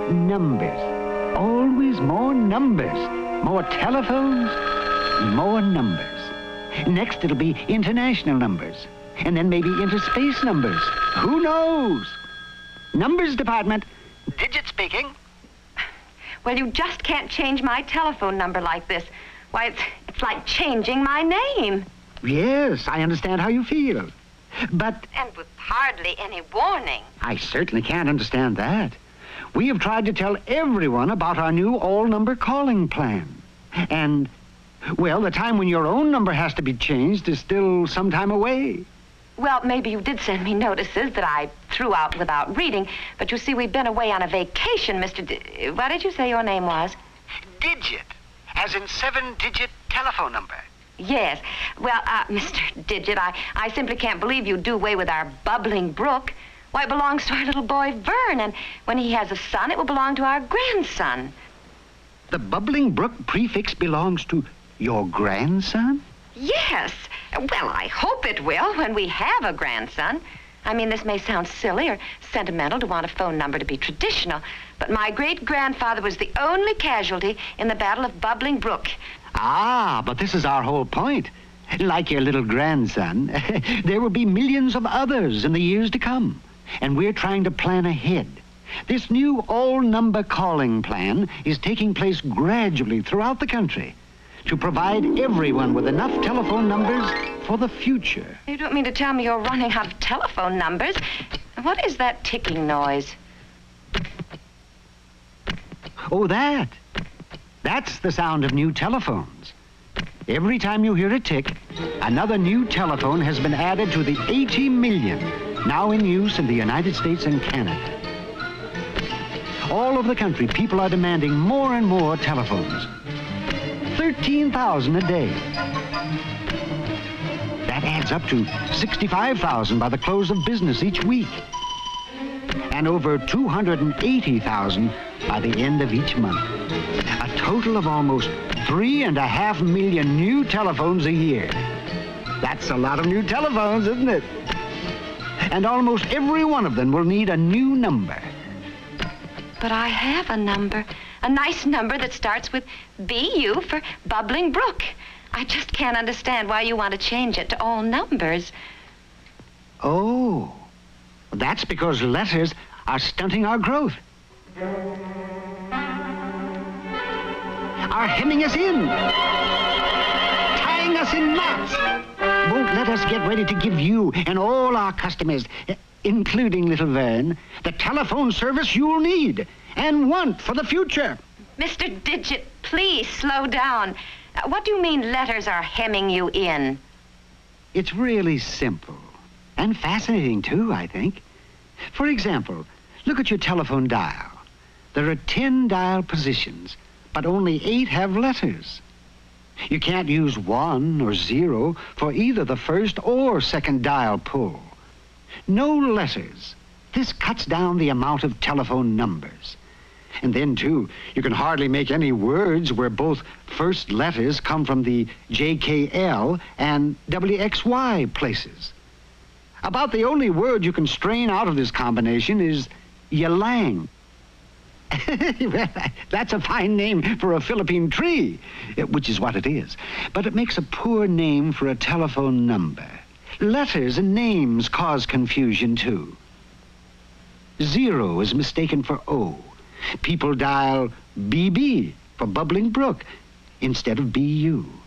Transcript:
Numbers. Always more numbers. More telephones, more numbers. Next it'll be international numbers. And then maybe interspace numbers. Who knows? Numbers department. Digit speaking. Well, you just can't change my telephone number like this. Why, it's like changing my name. Yes, I understand how you feel. But And with hardly any warning. I certainly can't understand that. We have tried to tell everyone about our new all-number calling plan. And, well, the time when your own number has to be changed is still some time away. Well, maybe you did send me notices that I threw out without reading, but you see, we've been away on a vacation, what did you say your name was? Digit, as in 7-digit telephone number. Yes. Well, Mr. Digit, I simply can't believe you do away with our bubbling brook. Why, it belongs to our little boy, Vern, and when he has a son, it will belong to our grandson. The Bubbling Brook prefix belongs to your grandson? Yes. Well, I hope it will when we have a grandson. I mean, this may sound silly or sentimental to want a phone number to be traditional, but my great-grandfather was the only casualty in the Battle of Bubbling Brook. Ah, but this is our whole point. Like your little grandson, there will be millions of others in the years to come, and we're trying to plan ahead. This new all-number calling plan is taking place gradually throughout the country to provide everyone with enough telephone numbers for the future. You don't mean to tell me you're running out of telephone numbers? What is that ticking noise? Oh, that's the sound of new telephones. Every time you hear a tick, another new telephone has been added to the 80 million now in use in the United States and Canada. All over the country, people are demanding more and more telephones. 13,000 a day. That adds up to 65,000 by the close of business each week. And over 280,000 by the end of each month. A total of almost 3.5 million new telephones a year. That's a lot of new telephones, isn't it? And almost every one of them will need a new number. But I have a number. A nice number that starts with BU for Bubbling Brook. I just can't understand why you want to change it to all numbers. Oh, that's because letters are stunting our growth. Are hemming us in. Tying us in knots. Won't let us get ready to give you and all our customers, including little Vern, the telephone service you'll need and want for the future. Mr. Digit, please slow down. What do you mean letters are hemming you in? It's really simple. And fascinating, too, I think. For example, look at your telephone dial. There are 10 dial positions, but only 8 have letters. You can't use 1 or 0 for either the first or second dial pull. No letters. This cuts down the amount of telephone numbers. And then, too, you can hardly make any words where both first letters come from the JKL and WXY places. About the only word you can strain out of this combination is ylang. That's a fine name for a Philippine tree, which is what it is. But it makes a poor name for a telephone number. Letters and names cause confusion, too. 0 is mistaken for O. People dial BB for Bubbling Brook instead of BU.